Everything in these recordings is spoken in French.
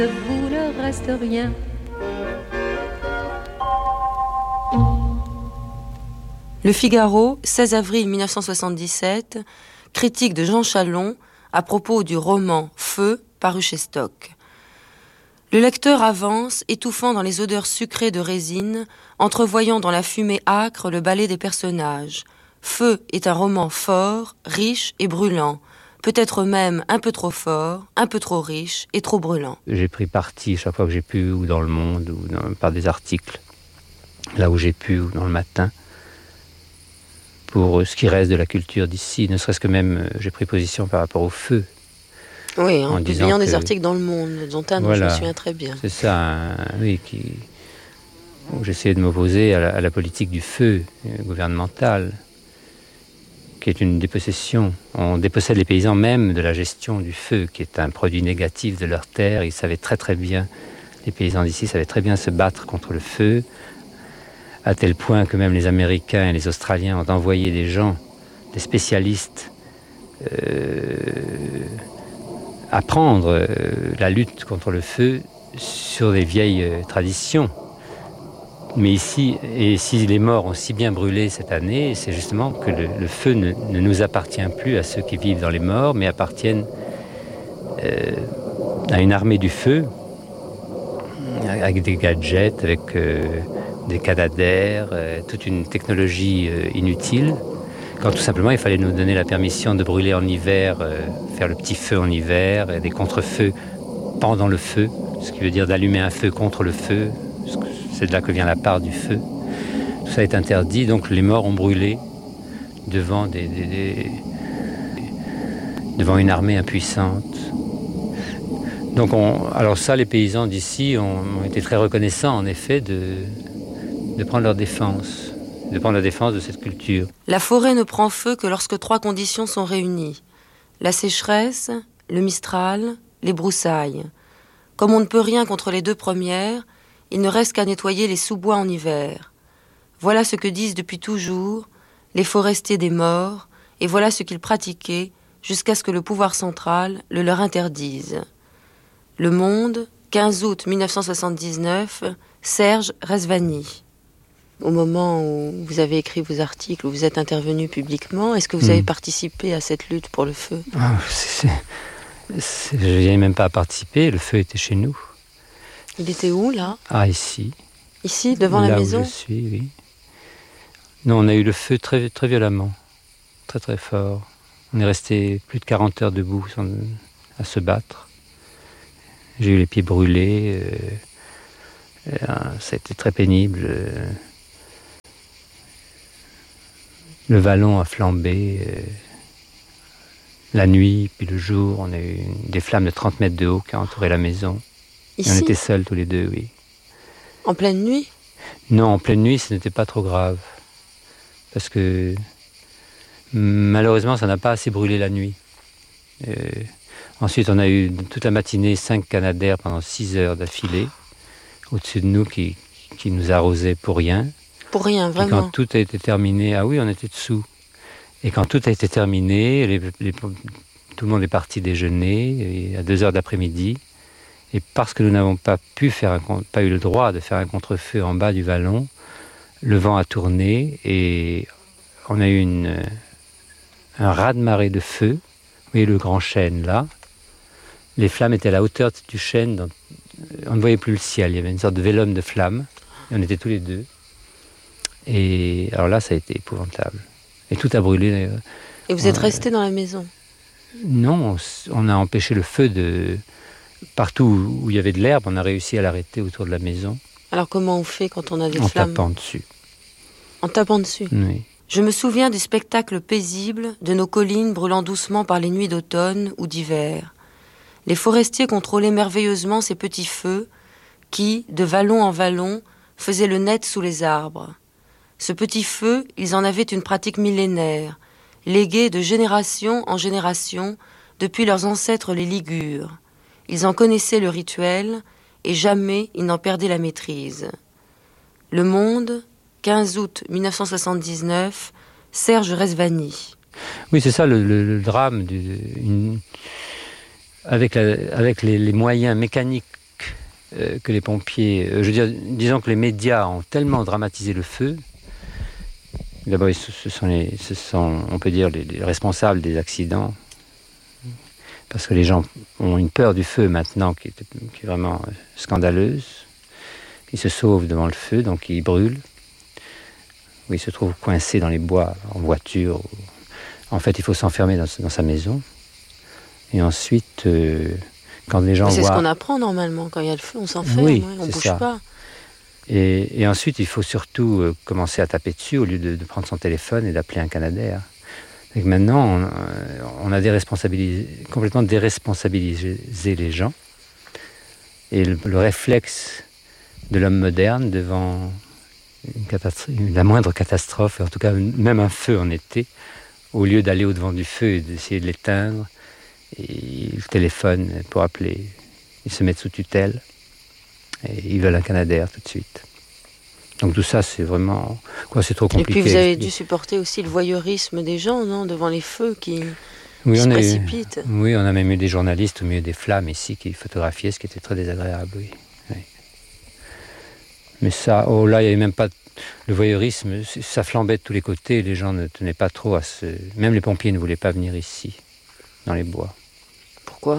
Vous ne reste rien. Le Figaro, 16 avril 1977, critique de Jean Chalon à propos du roman Feu, paru chez Stock. Le lecteur avance, étouffant dans les odeurs sucrées de résine, entrevoyant dans la fumée âcre le balai des personnages. Feu est un roman fort, riche et brûlant, peut-être même un peu trop fort, un peu trop riche et trop brûlant. J'ai pris parti chaque fois que j'ai pu, ou dans Le Monde, ou par des articles, là où j'ai pu, ou dans Le Matin, pour ce qui reste de la culture d'ici, ne serait-ce que même j'ai pris position par rapport au feu. Oui, en publiant des articles dans Le Monde, dont un dont je me souviens très bien. C'est ça, oui, où j'essayais de m'opposer à la politique du feu gouvernementale, qui est une dépossession. On dépossède les paysans même de la gestion du feu, qui est un produit négatif de leur terre. Ils savaient très très bien, les paysans d'ici savaient très bien se battre contre le feu, à tel point que même les Américains et les Australiens ont envoyé des gens, des spécialistes, apprendre la lutte contre le feu sur des vieilles traditions. Mais ici, et si les morts ont si bien brûlé cette année, c'est justement que le feu ne nous appartient plus à ceux qui vivent dans les morts, mais appartiennent à une armée du feu, avec des gadgets, avec des canadaires, toute une technologie inutile, quand tout simplement il fallait nous donner la permission de brûler en hiver, faire le petit feu en hiver, et des contre-feux pendant le feu, ce qui veut dire d'allumer un feu contre le feu, c'est de là que vient la part du feu. Tout ça est interdit, donc les morts ont brûlé devant, devant une armée impuissante. Donc alors ça, les paysans d'ici ont été très reconnaissants, en effet, de prendre leur défense, de prendre la défense de cette culture. La forêt ne prend feu que lorsque 3 conditions sont réunies. La sécheresse, le mistral, les broussailles. Comme on ne peut rien contre les 2 premières, il ne reste qu'à nettoyer les sous-bois en hiver. Voilà ce que disent depuis toujours les forestiers des morts, et voilà ce qu'ils pratiquaient jusqu'à ce que le pouvoir central le leur interdise. Le Monde, 15 août 1979, Serge Rezvani. Au moment où vous avez écrit vos articles, où vous êtes intervenu publiquement, est-ce que vous avez participé à cette lutte pour le feu ? Je n'y avais même pas à participer, le feu était chez nous. Il était où, là ? Ah, ici. Ici, devant la maison ? Là où je suis, oui. Non, on a eu le feu très, très violemment, très très fort. On est resté plus de 40 heures debout à se battre. J'ai eu les pieds brûlés, ça a été très pénible. Le vallon a flambé. La nuit, puis le jour, on a eu des flammes de 30 mètres de haut qui ont entouré la maison. Ici ? Et on était seuls tous les deux, oui. En pleine nuit ? Non, en pleine nuit, ce n'était pas trop grave. Parce que malheureusement, ça n'a pas assez brûlé la nuit. Ensuite, on a eu toute la matinée 5 canadaires pendant 6 heures d'affilée, au-dessus de nous, qui nous arrosaient pour rien. Pour rien, vraiment. Et quand tout a été terminé, ah oui, on était dessous. Et quand tout a été terminé, tout le monde est parti déjeuner à 2 heures d'après-midi. Et parce que nous n'avons pas eu le droit de faire un contre-feu en bas du vallon, le vent a tourné et on a eu un raz-de-marée de feu. Vous voyez le grand chêne là. Les flammes étaient à la hauteur du chêne. On ne voyait plus le ciel. Il y avait une sorte de vélum de flammes. Et on était tous les deux. Et alors là, ça a été épouvantable. Et tout a brûlé. Et vous êtes resté dans la maison ? Non, on a empêché le feu de... Partout où il y avait de l'herbe, on a réussi à l'arrêter autour de la maison. Alors comment on fait quand on a des flammes ? En tapant dessus. En tapant dessus ? Oui. Je me souviens du spectacle paisible de nos collines brûlant doucement par les nuits d'automne ou d'hiver. Les forestiers contrôlaient merveilleusement ces petits feux qui, de vallon en vallon, faisaient le net sous les arbres. Ce petit feu, ils en avaient une pratique millénaire, léguée de génération en génération depuis leurs ancêtres les Ligures. Ils en connaissaient le rituel et jamais ils n'en perdaient la maîtrise. Le Monde, 15 août 1979, Serge Rezvani. Oui, c'est ça le drame. Avec les moyens mécaniques que les pompiers... disons que les médias ont tellement dramatisé le feu. D'abord, ce sont, on peut dire, les responsables des accidents. Parce que les gens ont une peur du feu maintenant qui est vraiment scandaleuse. Ils se sauvent devant le feu, donc ils brûlent. Ou ils se trouvent coincés dans les bois, en voiture. En fait, il faut s'enfermer dans sa maison. Et ensuite, quand les gens voient... C'est ce qu'on apprend normalement. Quand il y a le feu, on s'enferme, oui, on ne bouge ça. pas. Et ensuite, il faut surtout commencer à taper dessus au lieu de prendre son téléphone et d'appeler un Canadair. Et maintenant, on a complètement déresponsabilisé les gens. Et le réflexe de l'homme moderne devant la moindre catastrophe, en tout cas même un feu en été, au lieu d'aller au-devant du feu et d'essayer de l'éteindre, et ils téléphonent pour appeler, ils se mettent sous tutelle et ils veulent un Canadair tout de suite. Donc tout ça, c'est vraiment... c'est trop compliqué. Et puis vous avez dû supporter aussi le voyeurisme des gens, non, devant les feux qui se précipitent. Oui, on a même eu des journalistes au milieu des flammes ici qui photographiaient, ce qui était très désagréable, oui. Mais ça, là, il n'y avait même pas... Le voyeurisme, ça flambait de tous les côtés, les gens ne tenaient pas trop à se... Même les pompiers ne voulaient pas venir ici, dans les bois. Pourquoi ?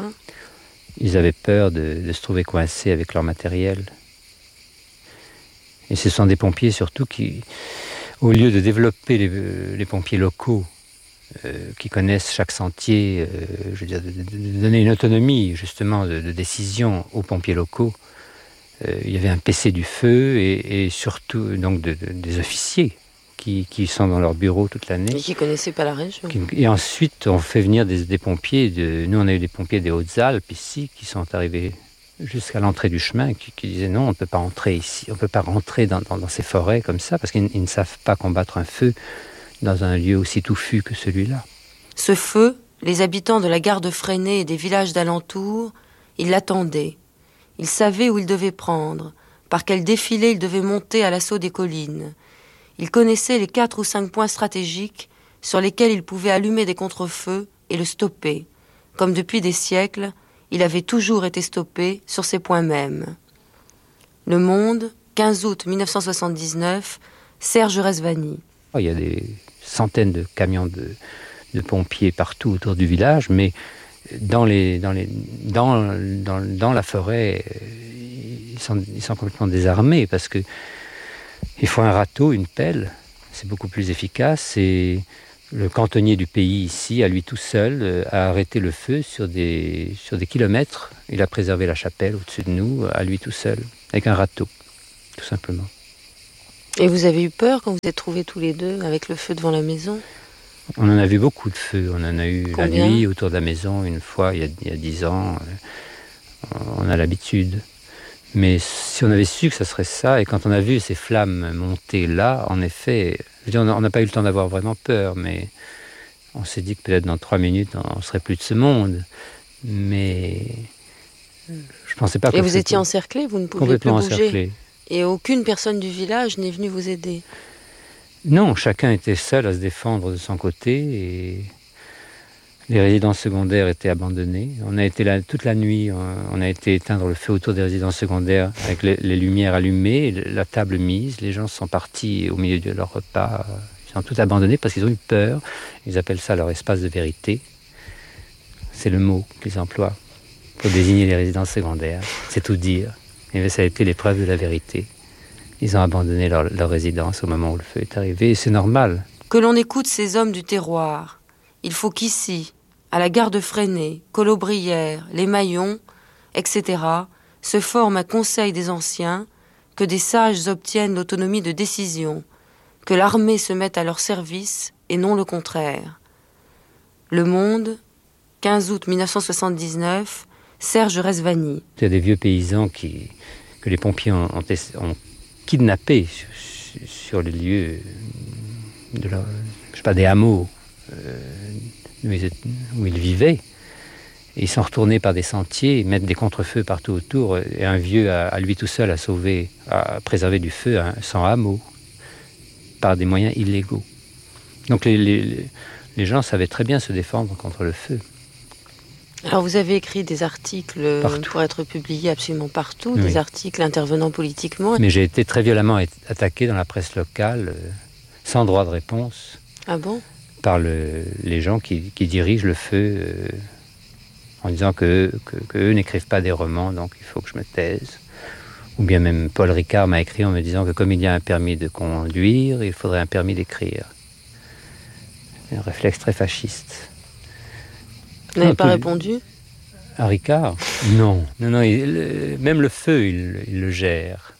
Ils avaient peur de se trouver coincés avec leur matériel. Et ce sont des pompiers surtout qui, au lieu de développer les pompiers locaux, qui connaissent chaque sentier, de donner une autonomie justement de décision aux pompiers locaux, il y avait un PC du feu et surtout donc des officiers qui sont dans leur bureau toute l'année. Et qui ne connaissaient pas la région. Et ensuite, on fait venir des pompiers. Nous, on a eu des pompiers des Hautes-Alpes ici qui sont arrivés jusqu'à l'entrée du chemin, qui disaient non, on ne peut pas entrer ici, on ne peut pas rentrer dans ces forêts comme ça, parce qu'ils ne savent pas combattre un feu dans un lieu aussi touffu que celui-là. Ce feu, les habitants de la gare de Fresnay et des villages d'alentour, ils l'attendaient. Ils savaient où ils devaient prendre, par quel défilé ils devaient monter à l'assaut des collines. Ils connaissaient les 4 ou 5 points stratégiques sur lesquels ils pouvaient allumer des contre-feux et le stopper, comme depuis des siècles, il avait toujours été stoppé sur ces points mêmes. Le Monde, 15 août 1979, Serge Rezvani. Il y a des centaines de camions de pompiers partout autour du village, mais dans la forêt, ils sont complètement désarmés parce que il faut un râteau, une pelle, c'est beaucoup plus efficace. Et le cantonnier du pays ici, à lui tout seul, a arrêté le feu sur des kilomètres. Il a préservé la chapelle au-dessus de nous, à lui tout seul, avec un râteau, tout simplement. Et vous avez eu peur quand vous êtes trouvés tous les deux avec le feu devant la maison ? On en a vu beaucoup de feux. On en a eu Combien ? La nuit autour de la maison une fois, il y a 10 ans. On a l'habitude. Mais si on avait su que ça serait ça, et quand on a vu ces flammes monter là, en effet, on n'a pas eu le temps d'avoir vraiment peur, mais on s'est dit que peut-être dans 3 minutes, on ne serait plus de ce monde. Mais je pensais pas que... Et vous étiez encerclés, vous ne pouviez complètement plus bouger. encerclés. Et aucune personne du village n'est venue vous aider. Non, chacun était seul à se défendre de son côté, et les résidences secondaires étaient abandonnées. On a été là toute la nuit, on a été éteindre le feu autour des résidences secondaires avec les lumières allumées, la table mise. Les gens sont partis au milieu de leur repas. Ils ont tout abandonné parce qu'ils ont eu peur. Ils appellent ça leur espace de vérité. C'est le mot qu'ils emploient pour désigner les résidences secondaires. C'est tout dire. Et ça a été l'épreuve de la vérité. Ils ont abandonné leur résidence au moment où le feu est arrivé. Et c'est normal. Que l'on écoute ces hommes du terroir. Il faut qu'ici, à la gare de Fresnay, Colobrières, les Maillons, etc., se forme un conseil des anciens, que des sages obtiennent l'autonomie de décision, que l'armée se mette à leur service et non le contraire. Le Monde, 15 août 1979, Serge Rezvani. Il y a des vieux paysans que les pompiers ont kidnappés sur les lieux des hameaux où ils vivaient. Et ils sont retournés par des sentiers, mettre des contre-feux partout autour. Et un vieux, à lui tout seul, a préservé du feu 100 hameaux par des moyens illégaux. Donc les gens savaient très bien se défendre contre le feu. Alors vous avez écrit des articles pour être publiés absolument partout, des articles intervenant politiquement. Mais j'ai été très violemment attaqué dans la presse locale, sans droit de réponse. Ah bon ? Par les gens qui dirigent le Feu, en disant qu'eux n'écrivent pas des romans, donc il faut que je me taise. Ou bien même Paul Ricard m'a écrit en me disant que comme il y a un permis de conduire, il faudrait un permis d'écrire. C'est un réflexe très fasciste. Vous n'avez pas répondu ? À Ricard ? Non. Même le Feu, il le gère.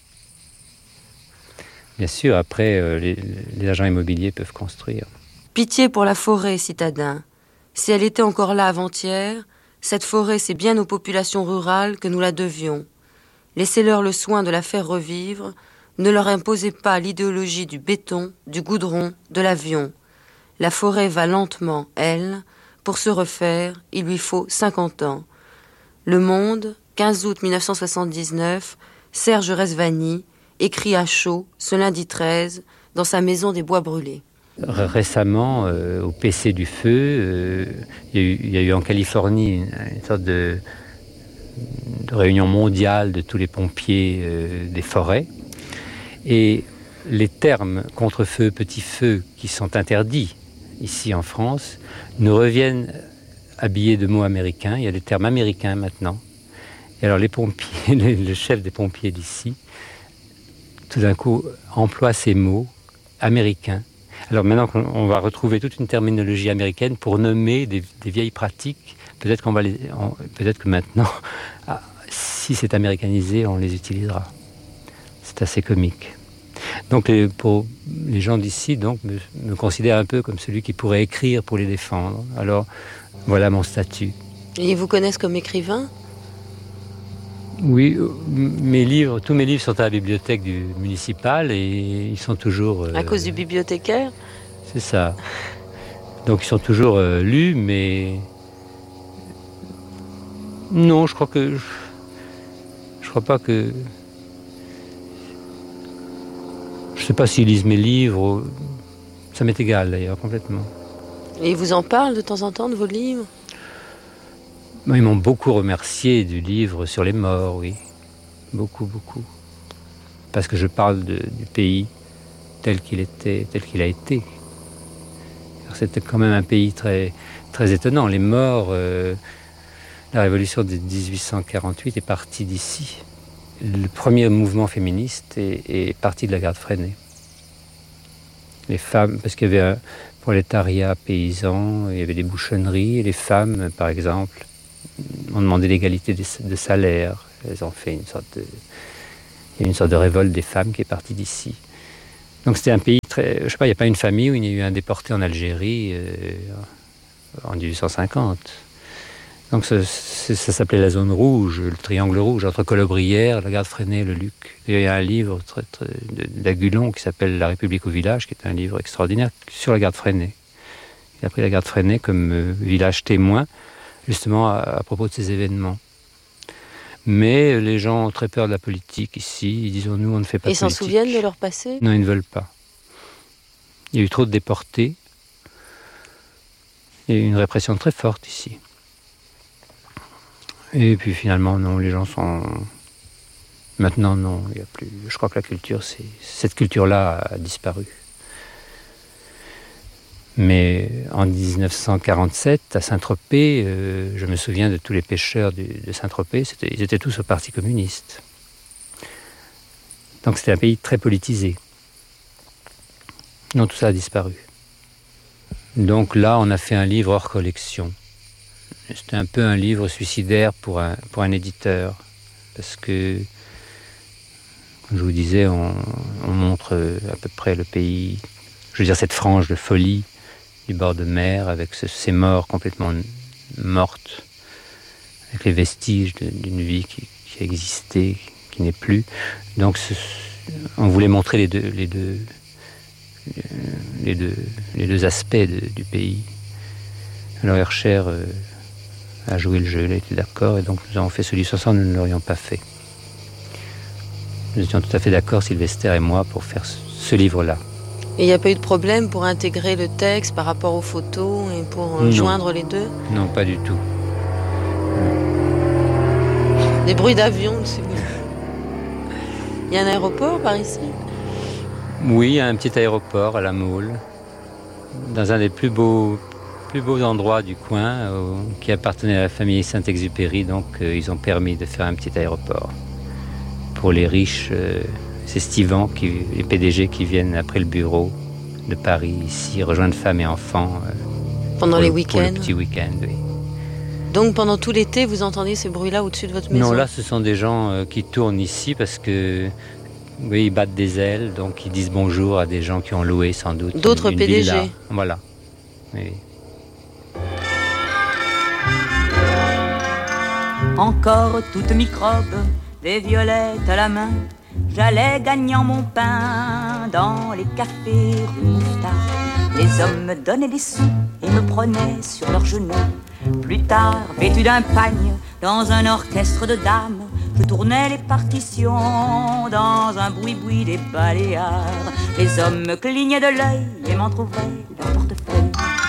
Bien sûr, après, les agents immobiliers peuvent construire. Pitié pour la forêt, citadins. Si elle était encore là avant-hier, cette forêt, c'est bien aux populations rurales que nous la devions. Laissez-leur le soin de la faire revivre. Ne leur imposez pas l'idéologie du béton, du goudron, de l'avion. La forêt va lentement, elle. Pour se refaire, il lui faut 50 ans. Le Monde, 15 août 1979, Serge Resvani écrit à chaud, ce lundi 13, dans sa maison des Bois Brûlés. Récemment, au PC du Feu, il y a eu en Californie une sorte de réunion mondiale de tous les pompiers des forêts. Et les termes contre-feu, petit-feu, qui sont interdits ici en France, nous reviennent habillés de mots américains. Il y a des termes américains maintenant. Et alors les pompiers, le chef des pompiers d'ici, tout d'un coup, emploie ces mots américains. Alors maintenant qu'on va retrouver toute une terminologie américaine pour nommer des vieilles pratiques, peut-être que maintenant, si c'est américanisé, on les utilisera. C'est assez comique. Donc pour les gens d'ici, donc, me considèrent un peu comme celui qui pourrait écrire pour les défendre. Alors voilà mon statut. Et ils vous connaissent comme écrivain ? Oui, tous mes livres sont à la bibliothèque municipale et ils sont toujours... à cause du bibliothécaire ? C'est ça. Donc ils sont toujours lus, mais... Non, je crois pas que... Je sais pas s'ils lisent mes livres. Ça m'est égal d'ailleurs, complètement. Et ils vous en parlent de temps en temps de vos livres ? Ils m'ont beaucoup remercié du livre sur les morts, oui. Beaucoup, beaucoup. Parce que je parle du pays tel qu'il a été. Alors, c'était quand même un pays très, très étonnant. Les morts, la révolution de 1848 est partie d'ici. Le premier mouvement féministe est parti de la garde Freinet. Les femmes, parce qu'il y avait un prolétariat paysan, il y avait des bouchonneries, et les femmes, par exemple, ont demandé l'égalité de salaire. Elles ont fait il y a une sorte de révolte des femmes qui est partie d'ici. Donc c'était un pays très... Je sais pas, il n'y a pas une famille où il y a eu un déporté en Algérie en 1850. Donc ça s'appelait la zone rouge, le triangle rouge, entre Colobrières, la garde Freinet et le Luc. Et il y a un livre d'Agulon qui s'appelle La République au village, qui est un livre extraordinaire sur la garde Freinet. Il a pris la garde Freinet comme village témoin, justement à propos de ces événements. Mais les gens ont très peur de la politique ici. Ils disent, nous, on ne fait pas de politique. Ils s'en souviennent de leur passé ? Non, ils ne veulent pas. Il y a eu trop de déportés. Il y a eu une répression très forte ici. Et puis finalement, non, les gens sont... Maintenant, non, il n'y a plus... Je crois que la culture, cette culture-là a disparu. Mais en 1947, à Saint-Tropez, je me souviens de tous les pêcheurs de Saint-Tropez, ils étaient tous au Parti communiste. Donc c'était un pays très politisé. Non, tout ça a disparu. Donc là, on a fait un livre hors collection. C'était un peu un livre suicidaire pour un éditeur. Parce que, comme je vous disais, on montre à peu près le pays, je veux dire cette frange de folie du bord de mer, avec ces morts complètement mortes, avec les vestiges d'une vie qui existait, qui n'est plus. Donc on voulait montrer les deux aspects du pays. Alors Hercher a joué le jeu, il a été d'accord, et donc nous avons fait ce livre. Sans ça, nous ne l'aurions pas fait. Nous étions tout à fait d'accord, Sylvester et moi, pour faire ce livre-là. Et il n'y a pas eu de problème pour intégrer le texte par rapport aux photos et pour joindre les deux ? Non, pas du tout. Des bruits d'avion, c'est bon. Il y a un aéroport par ici? Oui, il y a un petit aéroport à La Mole, dans un des plus beaux endroits du coin, qui appartenait à la famille Saint-Exupéry. Donc ils ont permis de faire un petit aéroport pour les riches estivants, les PDG qui viennent après le bureau de Paris ici rejoindre femmes et enfants pendant les week-ends. Pour le petit week-end, oui. Donc pendant tout l'été, vous entendez ces bruits-là au-dessus de votre maison? Non, là, ce sont des gens qui tournent ici parce que, oui, ils battent des ailes, donc ils disent bonjour à des gens qui ont loué sans doute d'autres une PDG. Villa. Voilà. Oui. Encore toute microbe, des violettes à la main, j'allais gagnant mon pain dans les cafés rue Mouffetard. Les hommes me donnaient des sous et me prenaient sur leurs genoux. Plus tard, vêtu d'un pagne, dans un orchestre de dames, je tournais les partitions dans un boui-boui des Baléares. Les hommes me clignaient de l'œil et m'en trouvaient leur portefeuille.